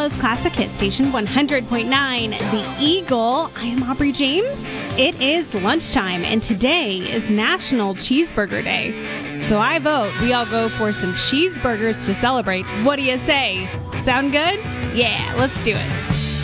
Chicago's Classic Hit Station 100.9, The Eagle. I am Aubrey James. It is lunchtime, and today is National Cheeseburger Day. So I vote we all go for some cheeseburgers to celebrate. What do you say? Sound good? Yeah, let's do it.